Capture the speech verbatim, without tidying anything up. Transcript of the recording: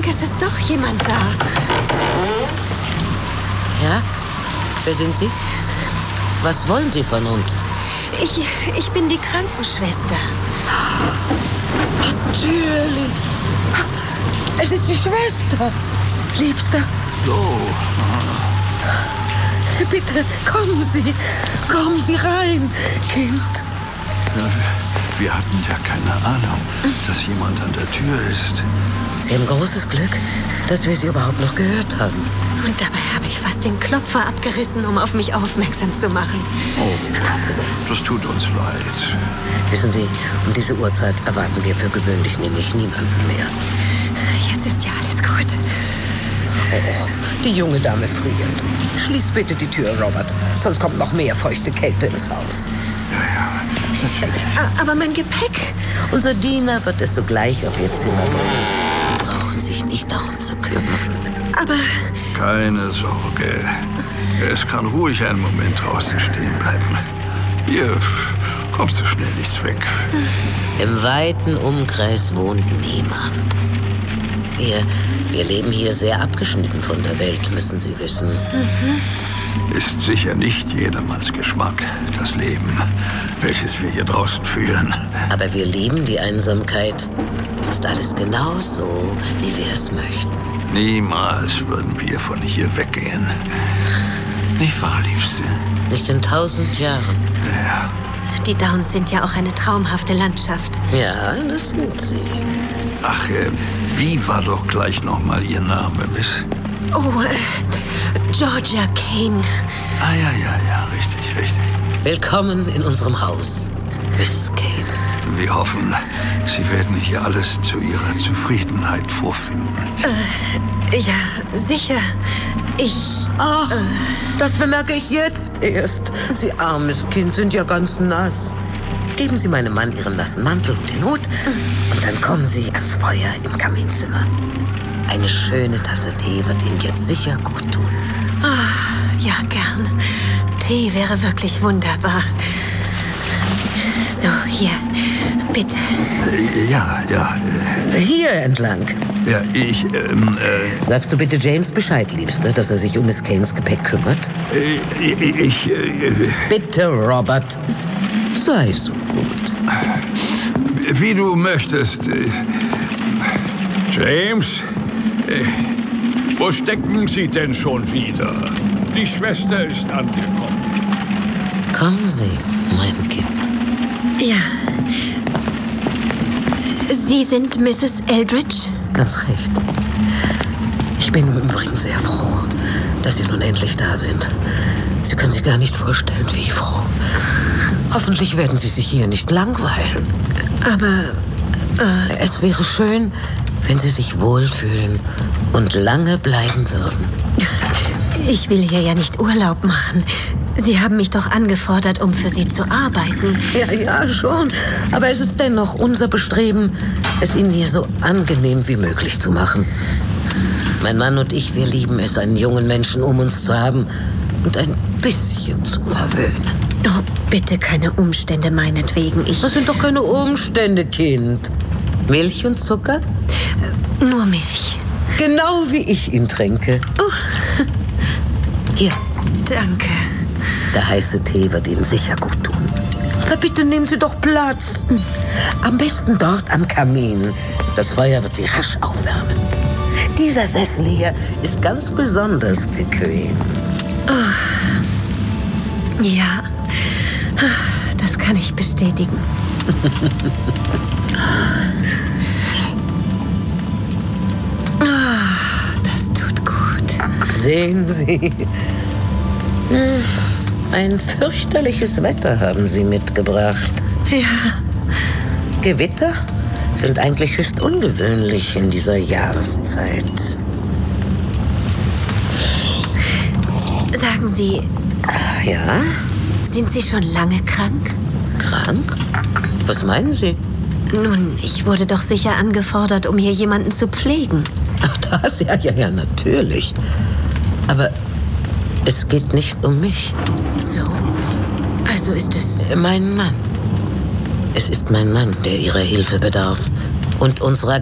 Dank, es ist doch jemand da. Ja? Wer sind Sie? Was wollen Sie von uns? Ich, ich bin die Krankenschwester. Natürlich. Es ist die Schwester. Liebster. So. Bitte, kommen Sie. Kommen Sie rein, Kind. Ja, wir hatten ja keine Ahnung, dass jemand an der Tür ist. Sie haben großes Glück, dass wir Sie überhaupt noch gehört haben. Und dabei habe ich fast den Klopfer abgerissen, um auf mich aufmerksam zu machen. Oh, das tut uns leid. Wissen Sie, um diese Uhrzeit erwarten wir für gewöhnlich nämlich niemanden mehr. Jetzt ist ja alles gut. Oh, die junge Dame friert. Schließ bitte die Tür, Robert. Sonst kommt noch mehr feuchte Kälte ins Haus. Ja, ja, natürlich. Aber mein Gepäck? Unser Diener wird es sogleich auf Ihr Zimmer bringen. Sie brauchen sich nicht darum zu kümmern. Aber... Keine Sorge. Es kann ruhig einen Moment draußen stehen bleiben. Hier kommt so schnell nichts weg. Im weiten Umkreis wohnt niemand. Wir, wir leben hier sehr abgeschnitten von der Welt, müssen Sie wissen. Mhm. Ist sicher nicht jedermanns Geschmack, das Leben, welches wir hier draußen führen. Aber wir lieben die Einsamkeit. Es ist alles genau so, wie wir es möchten. Niemals würden wir von hier weggehen. Nicht wahr, Liebste? Nicht in tausend Jahren. Ja. Die Downs sind ja auch eine traumhafte Landschaft. Ja, das sind sie. Ach, äh, wie war doch gleich noch mal Ihr Name, Miss? Oh, äh, Georgia Kane. Ah, ja, ja, ja, richtig, richtig. Willkommen in unserem Haus, Miss Kane. Wir hoffen, Sie werden hier alles zu Ihrer Zufriedenheit vorfinden. Äh, ja, sicher. Ich... Ach, äh, das bemerke ich jetzt erst. Sie armes Kind sind ja ganz nass. Geben Sie meinem Mann Ihren nassen Mantel und den Hut und dann kommen Sie ans Feuer im Kaminzimmer. Eine schöne Tasse Tee wird Ihnen jetzt sicher gut tun. Ah, ja, gern. Tee wäre wirklich wunderbar. So, hier, bitte. Äh, ja, ja. Äh, Hier entlang. ja, ich, ähm, äh... Sagst du bitte James Bescheid, Liebste, dass er sich um Miss Kanes Gepäck kümmert? Äh, ich, äh... Bitte, Robert. Sei so gut. Wie du möchtest. Äh, James? Äh, wo stecken Sie denn schon wieder? Die Schwester ist angekommen. Kommen Sie, mein Kind. Ja. Sie sind Misses Eldridge? Ganz recht. Ich bin im Übrigen sehr froh, dass Sie nun endlich da sind. Sie können sich gar nicht vorstellen, wie froh. Hoffentlich werden Sie sich hier nicht langweilen. Aber... Äh, es wäre schön, wenn Sie sich wohlfühlen und lange bleiben würden. Ich will hier ja nicht Urlaub machen. Sie haben mich doch angefordert, um für Sie zu arbeiten. Ja, ja, schon. Aber es ist dennoch unser Bestreben, es Ihnen hier so angenehm wie möglich zu machen. Mein Mann und ich, wir lieben es, einen jungen Menschen um uns zu haben und ein bisschen zu verwöhnen. Oh, bitte keine Umstände meinetwegen. Ich... Das sind doch keine Umstände, Kind. Milch und Zucker? Nur Milch. Genau wie ich ihn tränke. Oh. Hier. Danke. Der heiße Tee wird Ihnen sicher gut tun. Aber bitte nehmen Sie doch Platz. Am besten dort am Kamin. Das Feuer wird Sie rasch aufwärmen. Dieser Sessel hier ist ganz besonders bequem. Oh. Ja, das kann ich bestätigen. Oh, das tut gut. Sehen Sie. Ein fürchterliches Wetter haben Sie mitgebracht. Ja. Gewitter sind eigentlich höchst ungewöhnlich in dieser Jahreszeit. Sagen Sie... Ja? Sind Sie schon lange krank? Krank? Was meinen Sie? Nun, ich wurde doch sicher angefordert, um hier jemanden zu pflegen. Ach, das? Ja, ja, ja, natürlich. Aber es geht nicht um mich. So, also ist es... Mein Mann. Es ist mein Mann, der Ihrer Hilfe bedarf. Und unserer